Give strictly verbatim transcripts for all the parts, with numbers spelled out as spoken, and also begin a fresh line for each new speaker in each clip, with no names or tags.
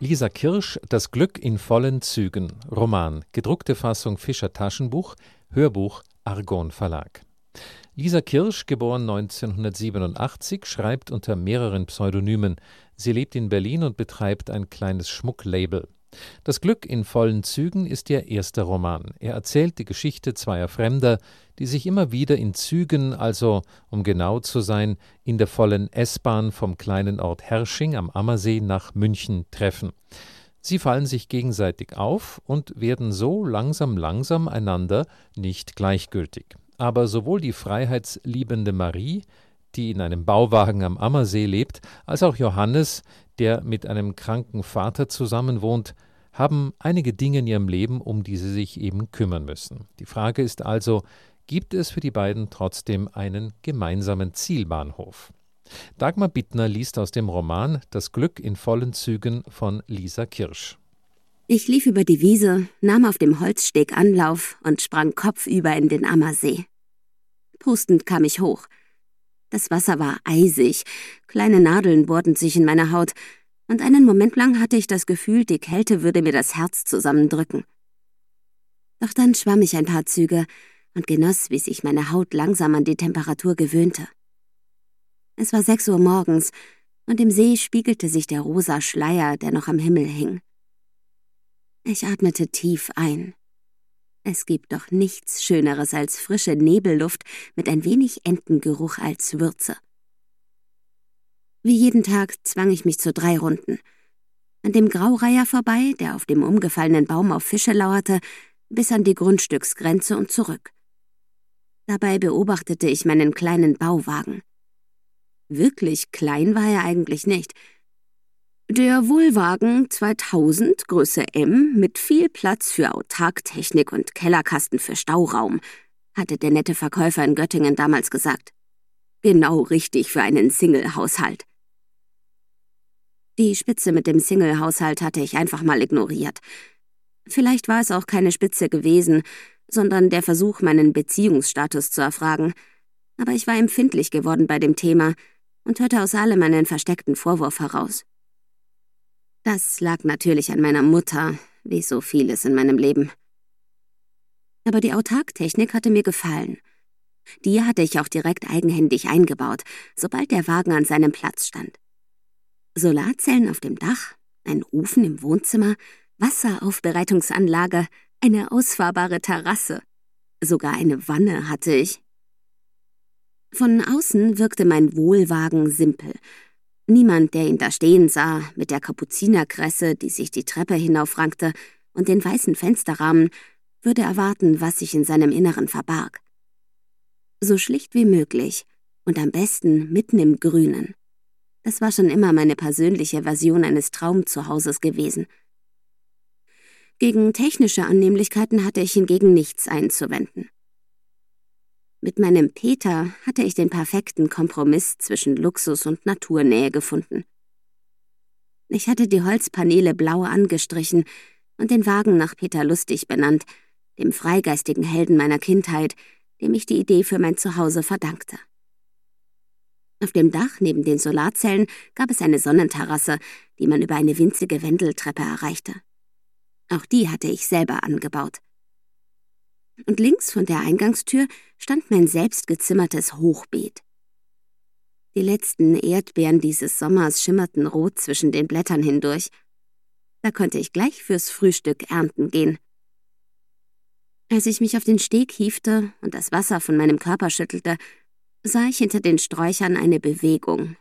Lisa Kirsch, Das Glück in vollen Zügen, Roman, gedruckte Fassung Fischer Taschenbuch, Hörbuch, Argon Verlag. Lisa Kirsch, geboren neunzehnhundertsiebenundachtzig, schreibt unter mehreren Pseudonymen. Sie lebt in Berlin und betreibt ein kleines Schmucklabel. Das Glück in vollen Zügen ist ihr erster Roman. Er erzählt die Geschichte zweier Fremder, die sich immer wieder in Zügen, also um genau zu sein, in der vollen S-Bahn vom kleinen Ort Herrsching am Ammersee nach München treffen. Sie fallen sich gegenseitig auf und werden so langsam langsam einander nicht gleichgültig. Aber sowohl die freiheitsliebende Marie, die in einem Bauwagen am Ammersee lebt, als auch Johannes, der mit einem kranken Vater zusammenwohnt, haben einige Dinge in ihrem Leben, um die sie sich eben kümmern müssen. Die Frage ist also, gibt es für die beiden trotzdem einen gemeinsamen Zielbahnhof? Dagmar Bittner liest aus dem Roman Das Glück in vollen Zügen von Lisa Kirsch.
Ich lief über die Wiese, nahm auf dem Holzsteg Anlauf und sprang kopfüber in den Ammersee. Prustend kam ich hoch. Das Wasser war eisig, kleine Nadeln bohrten sich in meine Haut, und einen Moment lang hatte ich das Gefühl, die Kälte würde mir das Herz zusammendrücken. Doch dann schwamm ich ein paar Züge und genoss, wie sich meine Haut langsam an die Temperatur gewöhnte. Es war sechs Uhr morgens, und im See spiegelte sich der rosa Schleier, der noch am Himmel hing. Ich atmete tief ein. Es gibt doch nichts Schöneres als frische Nebelluft mit ein wenig Entengeruch als Würze. Wie jeden Tag zwang ich mich zu drei Runden. An dem Graureiher vorbei, der auf dem umgefallenen Baum auf Fische lauerte, bis an die Grundstücksgrenze und zurück. Dabei beobachtete ich meinen kleinen Bauwagen. Wirklich klein war er eigentlich nicht. Der Wohlwagen zweitausend, Größe M, mit viel Platz für Autarktechnik und Kellerkasten für Stauraum, hatte der nette Verkäufer in Göttingen damals gesagt. Genau richtig für einen Single-Haushalt. Die Spitze mit dem Single-Haushalt hatte ich einfach mal ignoriert. Vielleicht war es auch keine Spitze gewesen, sondern der Versuch, meinen Beziehungsstatus zu erfragen. Aber ich war empfindlich geworden bei dem Thema und hörte aus allem einen versteckten Vorwurf heraus. Das lag natürlich an meiner Mutter, wie so vieles in meinem Leben. Aber die Autarktechnik hatte mir gefallen. Die hatte ich auch direkt eigenhändig eingebaut, sobald der Wagen an seinem Platz stand. Solarzellen auf dem Dach, ein Ofen im Wohnzimmer, Wasseraufbereitungsanlage, eine ausfahrbare Terrasse. Sogar eine Wanne hatte ich. Von außen wirkte mein Wohlwagen simpel. Niemand, der ihn da stehen sah, mit der Kapuzinerkresse, die sich die Treppe hinaufrankte, und den weißen Fensterrahmen, würde erwarten, was sich in seinem Inneren verbarg. So schlicht wie möglich und am besten mitten im Grünen. Das war schon immer meine persönliche Version eines Traumzuhauses gewesen. Gegen technische Annehmlichkeiten hatte ich hingegen nichts einzuwenden. Mit meinem Peter hatte ich den perfekten Kompromiss zwischen Luxus und Naturnähe gefunden. Ich hatte die Holzpaneele blau angestrichen und den Wagen nach Peter Lustig benannt, dem freigeistigen Helden meiner Kindheit, dem ich die Idee für mein Zuhause verdankte. Auf dem Dach neben den Solarzellen gab es eine Sonnenterrasse, die man über eine winzige Wendeltreppe erreichte. Auch die hatte ich selber angebaut. Und links von der Eingangstür stand mein selbstgezimmertes Hochbeet. Die letzten Erdbeeren dieses Sommers schimmerten rot zwischen den Blättern hindurch. Da konnte ich gleich fürs Frühstück ernten gehen. Als ich mich auf den Steg hiefte und das Wasser von meinem Körper schüttelte, sah ich hinter den Sträuchern eine Bewegung.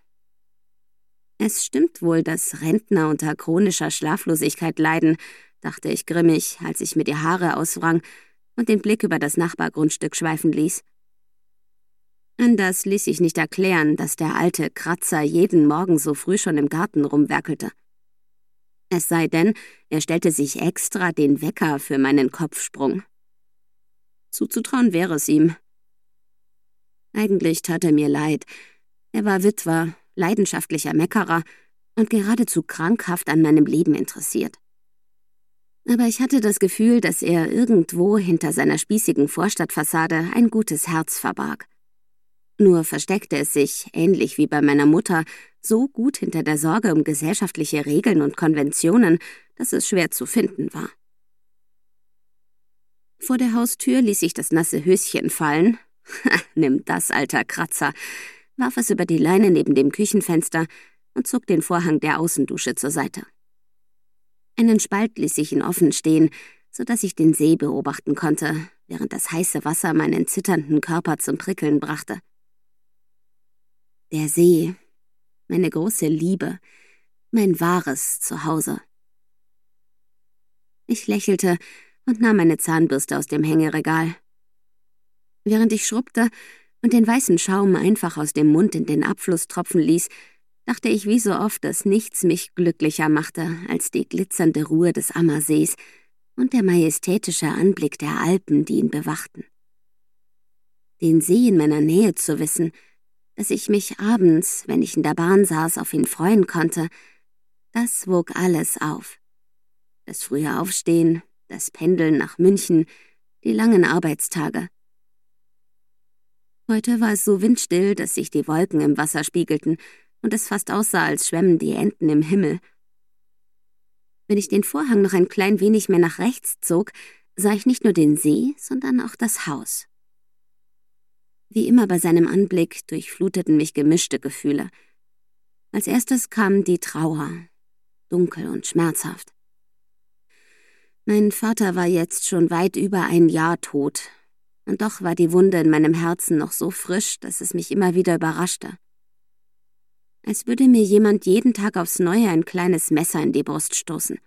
Es stimmt wohl, dass Rentner unter chronischer Schlaflosigkeit leiden, dachte ich grimmig, als ich mir die Haare auswrang und den Blick über das Nachbargrundstück schweifen ließ. Anders ließ sich nicht erklären, dass der alte Kratzer jeden Morgen so früh schon im Garten rumwerkelte. Es sei denn, er stellte sich extra den Wecker für meinen Kopfsprung. Zuzutrauen wäre es ihm. Eigentlich tat er mir leid. Er war Witwer, leidenschaftlicher Meckerer und geradezu krankhaft an meinem Leben interessiert. Aber ich hatte das Gefühl, dass er irgendwo hinter seiner spießigen Vorstadtfassade ein gutes Herz verbarg. Nur versteckte es sich, ähnlich wie bei meiner Mutter, so gut hinter der Sorge um gesellschaftliche Regeln und Konventionen, dass es schwer zu finden war. Vor der Haustür ließ ich das nasse Höschen fallen. Nimm das, alter Kratzer, warf es über die Leine neben dem Küchenfenster und zog den Vorhang der Außendusche zur Seite. Einen Spalt ließ ich ihn offen stehen, sodass ich den See beobachten konnte, während das heiße Wasser meinen zitternden Körper zum Prickeln brachte. Der See, meine große Liebe, mein wahres Zuhause. Ich lächelte und nahm eine Zahnbürste aus dem Hängeregal. Während ich schrubbte und den weißen Schaum einfach aus dem Mund in den Abfluss tropfen ließ, dachte ich wie so oft, dass nichts mich glücklicher machte als die glitzernde Ruhe des Ammersees und der majestätische Anblick der Alpen, die ihn bewachten. Den See in meiner Nähe zu wissen, dass ich mich abends, wenn ich in der Bahn saß, auf ihn freuen konnte, das wog alles auf. Das frühe Aufstehen, das Pendeln nach München, die langen Arbeitstage. Heute war es so windstill, dass sich die Wolken im Wasser spiegelten und es fast aussah, als schwämmen die Enten im Himmel. Wenn ich den Vorhang noch ein klein wenig mehr nach rechts zog, sah ich nicht nur den See, sondern auch das Haus. Wie immer bei seinem Anblick durchfluteten mich gemischte Gefühle. Als erstes kam die Trauer, dunkel und schmerzhaft. Mein Vater war jetzt schon weit über ein Jahr tot, und doch war die Wunde in meinem Herzen noch so frisch, dass es mich immer wieder überraschte. Als würde mir jemand jeden Tag aufs Neue ein kleines Messer in die Brust stoßen.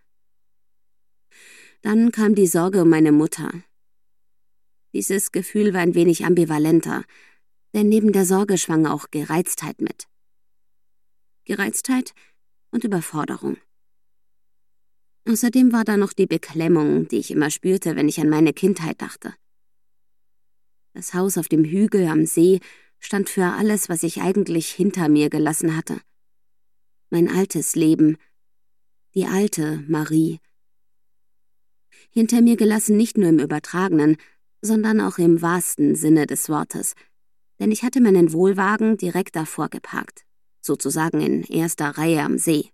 Dann kam die Sorge um meine Mutter. Dieses Gefühl war ein wenig ambivalenter, denn neben der Sorge schwang auch Gereiztheit mit. Gereiztheit und Überforderung. Außerdem war da noch die Beklemmung, die ich immer spürte, wenn ich an meine Kindheit dachte. Das Haus auf dem Hügel am See stand für alles, was ich eigentlich hinter mir gelassen hatte. Mein altes Leben, die alte Marie. Hinter mir gelassen nicht nur im übertragenen, sondern auch im wahrsten Sinne des Wortes, denn ich hatte meinen Wohnwagen direkt davor geparkt, sozusagen in erster Reihe am See.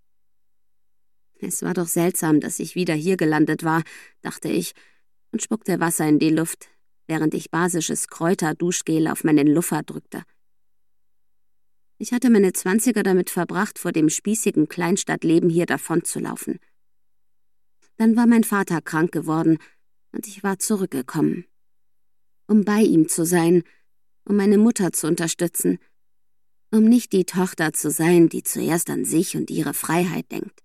Es war doch seltsam, dass ich wieder hier gelandet war, dachte ich, und spuckte Wasser in die Luft, während ich basisches Kräuter-Duschgel auf meinen Luffer drückte. Ich hatte meine Zwanziger damit verbracht, vor dem spießigen Kleinstadtleben hier davonzulaufen. Dann war mein Vater krank geworden und ich war zurückgekommen, um bei ihm zu sein, um meine Mutter zu unterstützen, um nicht die Tochter zu sein, die zuerst an sich und ihre Freiheit denkt.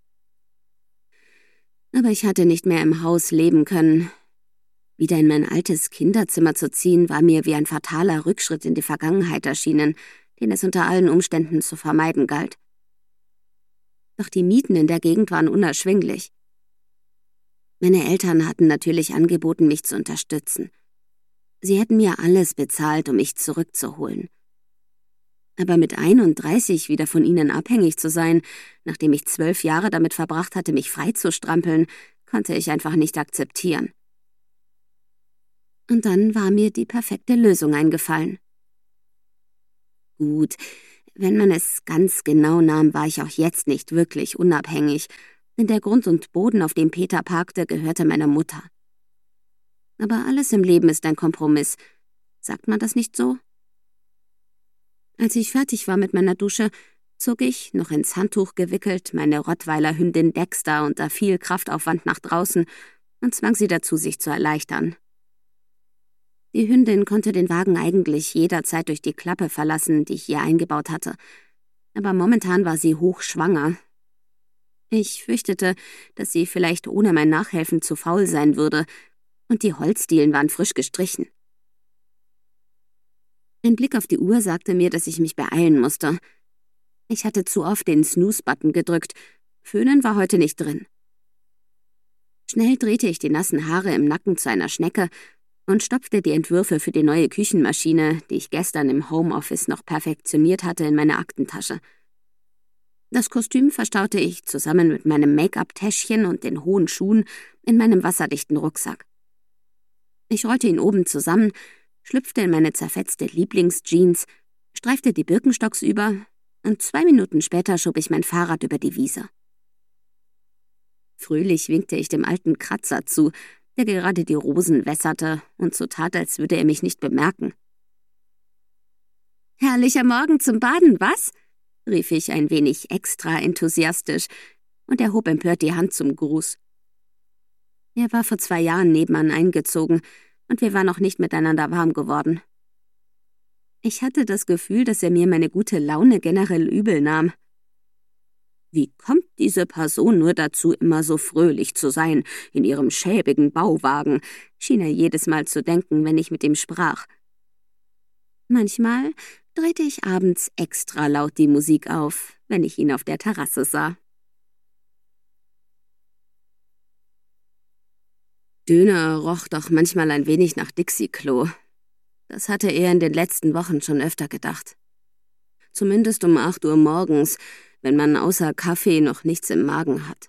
Aber ich hatte nicht mehr im Haus leben können. Wieder in mein altes Kinderzimmer zu ziehen, war mir wie ein fataler Rückschritt in die Vergangenheit erschienen, den es unter allen Umständen zu vermeiden galt. Doch die Mieten in der Gegend waren unerschwinglich. Meine Eltern hatten natürlich angeboten, mich zu unterstützen. Sie hätten mir alles bezahlt, um mich zurückzuholen. Aber mit einunddreißig wieder von ihnen abhängig zu sein, nachdem ich zwölf Jahre damit verbracht hatte, mich freizustrampeln, konnte ich einfach nicht akzeptieren. Und dann war mir die perfekte Lösung eingefallen. Gut, wenn man es ganz genau nahm, war ich auch jetzt nicht wirklich unabhängig, denn der Grund und Boden, auf dem Peter parkte, gehörte meiner Mutter. Aber alles im Leben ist ein Kompromiss. Sagt man das nicht so? Als ich fertig war mit meiner Dusche, zog ich, noch ins Handtuch gewickelt, meine Rottweiler-Hündin Dexter unter viel Kraftaufwand nach draußen und zwang sie dazu, sich zu erleichtern. Die Hündin konnte den Wagen eigentlich jederzeit durch die Klappe verlassen, die ich ihr eingebaut hatte. Aber momentan war sie hochschwanger. Ich fürchtete, dass sie vielleicht ohne mein Nachhelfen zu faul sein würde, und die Holzdielen waren frisch gestrichen. Ein Blick auf die Uhr sagte mir, dass ich mich beeilen musste. Ich hatte zu oft den Snooze-Button gedrückt. Föhnen war heute nicht drin. Schnell drehte ich die nassen Haare im Nacken zu einer Schnecke und stopfte die Entwürfe für die neue Küchenmaschine, die ich gestern im Homeoffice noch perfektioniert hatte, in meine Aktentasche. Das Kostüm verstaute ich zusammen mit meinem Make-up-Täschchen und den hohen Schuhen in meinem wasserdichten Rucksack. Ich rollte ihn oben zusammen schlüpfte in meine zerfetzte Lieblingsjeans, streifte die Birkenstocks über und zwei Minuten später schob ich mein Fahrrad über die Wiese. Fröhlich winkte ich dem alten Kratzer zu, der gerade die Rosen wässerte und so tat, als würde er mich nicht bemerken. »Herrlicher Morgen zum Baden, was?« rief ich ein wenig extra enthusiastisch, und er hob empört die Hand zum Gruß. Er war vor zwei Jahren nebenan eingezogen, und wir waren noch nicht miteinander warm geworden. Ich hatte das Gefühl, dass er mir meine gute Laune generell übel nahm. Wie kommt diese Person nur dazu, immer so fröhlich zu sein, in ihrem schäbigen Bauwagen, schien er jedes Mal zu denken, wenn ich mit ihm sprach. Manchmal drehte ich abends extra laut die Musik auf, wenn ich ihn auf der Terrasse sah. Döner roch doch manchmal ein wenig nach Dixie-Klo. Das hatte er in den letzten Wochen schon öfter gedacht. Zumindest um acht Uhr morgens, wenn man außer Kaffee noch nichts im Magen hat.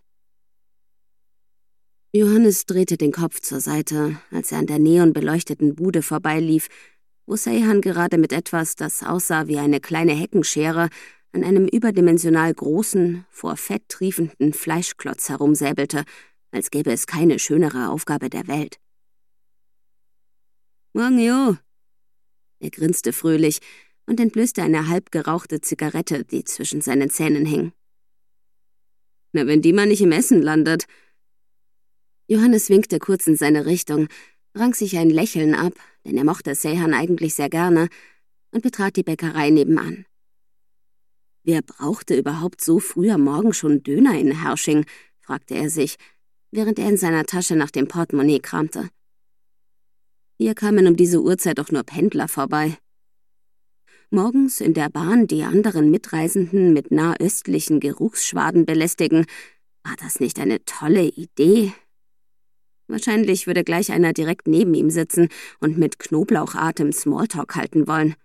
Johannes drehte den Kopf zur Seite, als er an der neonbeleuchteten Bude vorbeilief, wo Seyhan gerade mit etwas, das aussah wie eine kleine Heckenschere, an einem überdimensional großen, vor Fett triefenden Fleischklotz herumsäbelte, als gäbe es keine schönere Aufgabe der Welt. »Morgen, Jo!« Er grinste fröhlich und entblößte eine halb gerauchte Zigarette, die zwischen seinen Zähnen hing. »Na, wenn die mal nicht im Essen landet!« Johannes winkte kurz in seine Richtung, rang sich ein Lächeln ab, denn er mochte Seyhan eigentlich sehr gerne, und betrat die Bäckerei nebenan. Wer brauchte überhaupt so früh am Morgen schon Döner in Herrsching, fragte er sich, während er in seiner Tasche nach dem Portemonnaie kramte. Hier kamen um diese Uhrzeit doch nur Pendler vorbei. Morgens in der Bahn die anderen Mitreisenden mit nahöstlichen Geruchsschwaden belästigen, war das nicht eine tolle Idee? Wahrscheinlich würde gleich einer direkt neben ihm sitzen und mit Knoblauchatem Smalltalk halten wollen.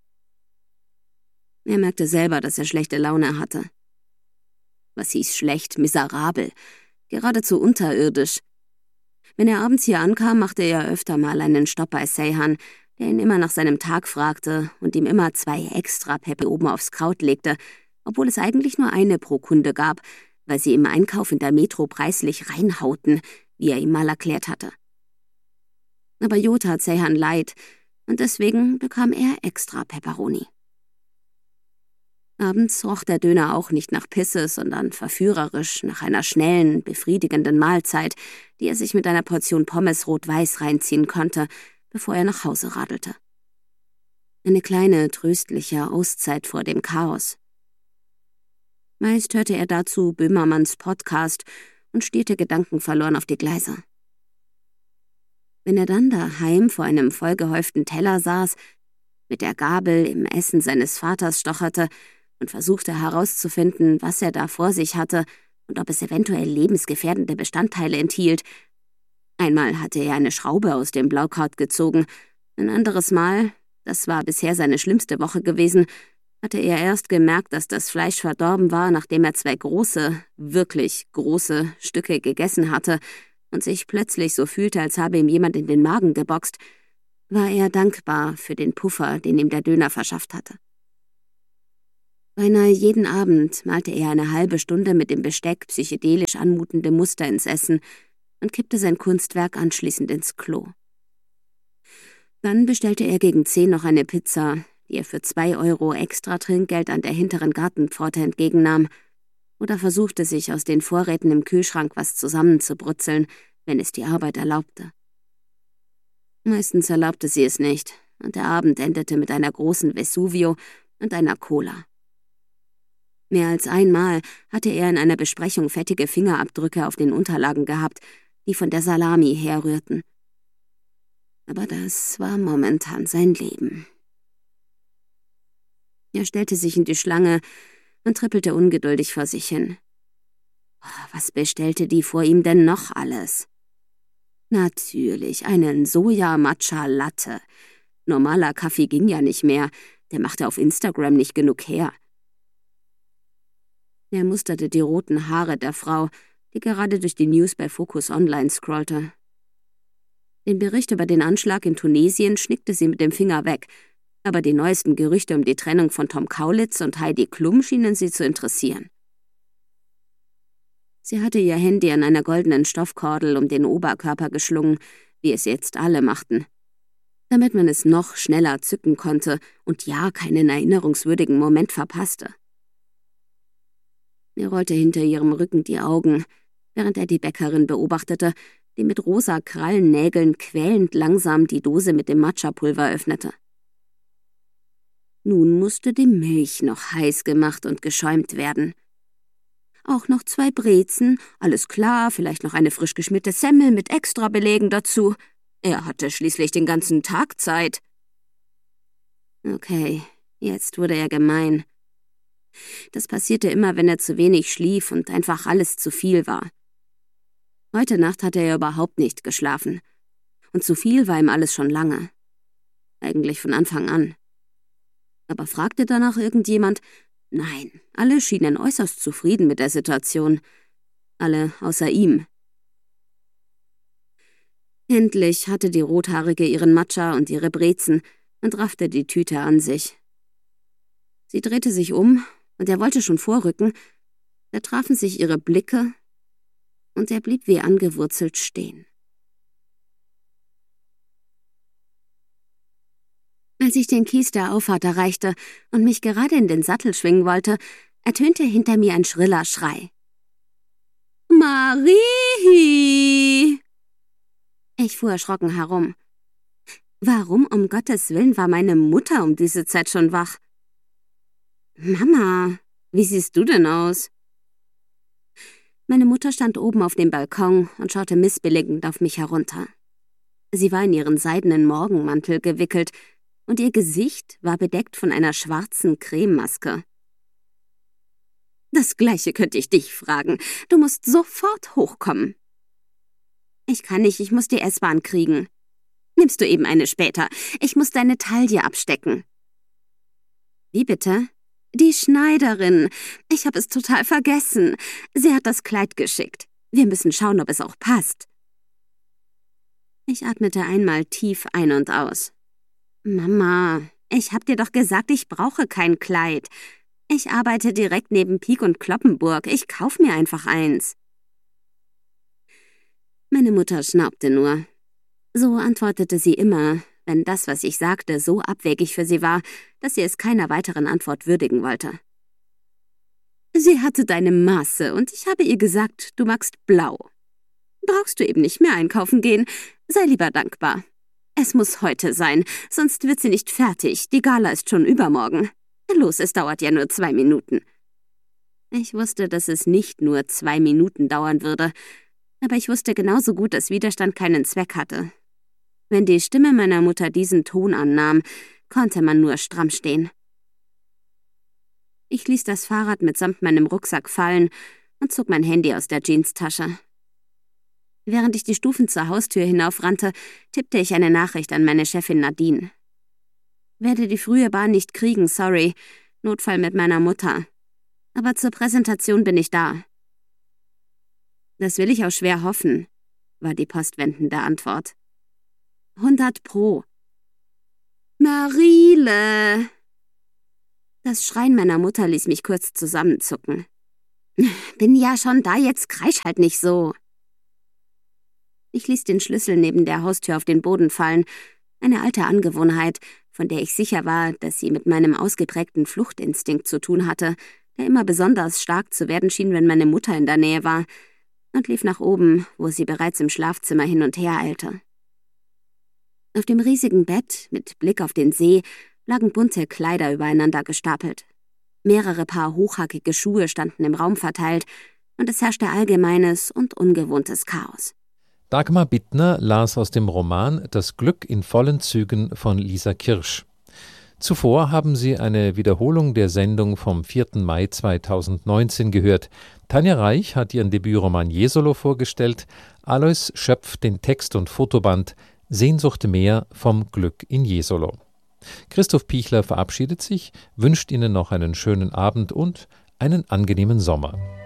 Er merkte selber, dass er schlechte Laune hatte. Was hieß schlecht, miserabel, geradezu unterirdisch. Wenn er abends hier ankam, machte er öfter mal einen Stopp bei Seyhan, der ihn immer nach seinem Tag fragte und ihm immer zwei extra Peppe oben aufs Kraut legte, obwohl es eigentlich nur eine pro Kunde gab, weil sie im Einkauf in der Metro preislich reinhauten, wie er ihm mal erklärt hatte. Aber Jo tat Seyhan leid, und deswegen bekam er extra Pepperoni. Abends roch der Döner auch nicht nach Pisse, sondern verführerisch nach einer schnellen, befriedigenden Mahlzeit, die er sich mit einer Portion Pommes rot-weiß reinziehen konnte, bevor er nach Hause radelte. Eine kleine, tröstliche Auszeit vor dem Chaos. Meist hörte er dazu Böhmermanns Podcast und stierte gedankenverloren auf die Gleise. Wenn er dann daheim vor einem vollgehäuften Teller saß, mit der Gabel im Essen seines Vaters stocherte und versuchte herauszufinden, was er da vor sich hatte und ob es eventuell lebensgefährdende Bestandteile enthielt. Einmal hatte er eine Schraube aus dem Blaukraut gezogen, ein anderes Mal, das war bisher seine schlimmste Woche gewesen, hatte er erst gemerkt, dass das Fleisch verdorben war, nachdem er zwei große, wirklich große Stücke gegessen hatte und sich plötzlich so fühlte, als habe ihm jemand in den Magen geboxt, war er dankbar für den Puffer, den ihm der Döner verschafft hatte. Beinahe jeden Abend malte er eine halbe Stunde mit dem Besteck psychedelisch anmutende Muster ins Essen und kippte sein Kunstwerk anschließend ins Klo. Dann bestellte er gegen zehn noch eine Pizza, die er für zwei Euro extra Trinkgeld an der hinteren Gartenpforte entgegennahm, oder versuchte sich aus den Vorräten im Kühlschrank was zusammenzubrutzeln, wenn es die Arbeit erlaubte. Meistens erlaubte sie es nicht, und der Abend endete mit einer großen Vesuvio und einer Cola. Mehr als einmal hatte er in einer Besprechung fettige Fingerabdrücke auf den Unterlagen gehabt, die von der Salami herrührten. Aber das war momentan sein Leben. Er stellte sich in die Schlange und trippelte ungeduldig vor sich hin. Was bestellte die vor ihm denn noch alles? Natürlich, einen Soja-Matcha-Latte. Normaler Kaffee ging ja nicht mehr, der machte auf Instagram nicht genug her. Er musterte die roten Haare der Frau, die gerade durch die News bei Focus Online scrollte. Den Bericht über den Anschlag in Tunesien schnickte sie mit dem Finger weg, aber die neuesten Gerüchte um die Trennung von Tom Kaulitz und Heidi Klum schienen sie zu interessieren. Sie hatte ihr Handy an einer goldenen Stoffkordel um den Oberkörper geschlungen, wie es jetzt alle machten, damit man es noch schneller zücken konnte und ja keinen erinnerungswürdigen Moment verpasste. Er rollte hinter ihrem Rücken die Augen, während er die Bäckerin beobachtete, die mit rosa Krallennägeln quälend langsam die Dose mit dem Matcha-Pulver öffnete. Nun musste die Milch noch heiß gemacht und geschäumt werden. Auch noch zwei Brezen, alles klar, vielleicht noch eine frisch geschmierte Semmel mit Extrabelegen dazu. Er hatte schließlich den ganzen Tag Zeit. Okay, jetzt wurde er gemein. Das passierte immer, wenn er zu wenig schlief und einfach alles zu viel war. Heute Nacht hatte er überhaupt nicht geschlafen. Und zu viel war ihm alles schon lange. Eigentlich von Anfang an. Aber fragte danach irgendjemand? Nein, alle schienen äußerst zufrieden mit der Situation. Alle außer ihm. Endlich hatte die Rothaarige ihren Matcha und ihre Brezen und raffte die Tüte an sich. Sie drehte sich um, und er wollte schon vorrücken, da trafen sich ihre Blicke, und er blieb wie angewurzelt stehen. Als ich den Kies der Auffahrt erreichte und mich gerade in den Sattel schwingen wollte, ertönte hinter mir ein schriller Schrei. »Marie!« Ich fuhr erschrocken herum. Warum um Gottes Willen war meine Mutter um diese Zeit schon wach? »Mama, wie siehst du denn aus?« Meine Mutter stand oben auf dem Balkon und schaute missbilligend auf mich herunter. Sie war in ihren seidenen Morgenmantel gewickelt, und ihr Gesicht war bedeckt von einer schwarzen Crememaske. »Das Gleiche könnte ich dich fragen. Du musst sofort hochkommen.« »Ich kann nicht, ich muss die S-Bahn kriegen.« »Nimmst du eben eine später. Ich muss deine Taille abstecken.« »Wie bitte?« »Die Schneiderin. Ich habe es total vergessen. Sie hat das Kleid geschickt. Wir müssen schauen, ob es auch passt.« Ich atmete einmal tief ein und aus. »Mama, ich hab dir doch gesagt, ich brauche kein Kleid. Ich arbeite direkt neben Pieck und Cloppenburg. Ich kauf mir einfach eins.« Meine Mutter schnaubte nur. So antwortete sie immer, wenn das, was ich sagte, so abwegig für sie war, dass sie es keiner weiteren Antwort würdigen wollte. »Sie hatte deine Maße und ich habe ihr gesagt, du magst blau. Brauchst du eben nicht mehr einkaufen gehen. Sei lieber dankbar. Es muss heute sein, sonst wird sie nicht fertig. Die Gala ist schon übermorgen. Los, es dauert ja nur zwei Minuten.« Ich wusste, dass es nicht nur zwei Minuten dauern würde, aber ich wusste genauso gut, dass Widerstand keinen Zweck hatte. Wenn die Stimme meiner Mutter diesen Ton annahm, konnte man nur stramm stehen. Ich ließ das Fahrrad mitsamt meinem Rucksack fallen und zog mein Handy aus der Jeanstasche. Während ich die Stufen zur Haustür hinaufrannte, tippte ich eine Nachricht an meine Chefin Nadine. »Werde die frühe Bahn nicht kriegen, sorry. Notfall mit meiner Mutter. Aber zur Präsentation bin ich da.« »Das will ich auch schwer hoffen«, war die postwendende Antwort. »Hundert Pro.« »Mariele!« Das Schreien meiner Mutter ließ mich kurz zusammenzucken. »Bin ja schon da, jetzt kreisch halt nicht so.« Ich ließ den Schlüssel neben der Haustür auf den Boden fallen, eine alte Angewohnheit, von der ich sicher war, dass sie mit meinem ausgeprägten Fluchtinstinkt zu tun hatte, der immer besonders stark zu werden schien, wenn meine Mutter in der Nähe war, und lief nach oben, wo sie bereits im Schlafzimmer hin und her eilte. Auf dem riesigen Bett, mit Blick auf den See, lagen bunte Kleider übereinander gestapelt. Mehrere Paar hochhackige Schuhe standen im Raum verteilt, und es herrschte allgemeines und ungewohntes Chaos.
Dagmar Bittner las aus dem Roman »Das Glück in vollen Zügen« von Lisa Kirsch. Zuvor haben Sie eine Wiederholung der Sendung vom vierten Mai zweitausendneunzehn gehört. Tanja Reich hat ihren Debütroman Jesolo vorgestellt, Alois Schöpf den Text- und Fotoband »Sehnsucht mehr vom Glück in Jesolo«. Christoph Pichler verabschiedet sich, wünscht Ihnen noch einen schönen Abend und einen angenehmen Sommer.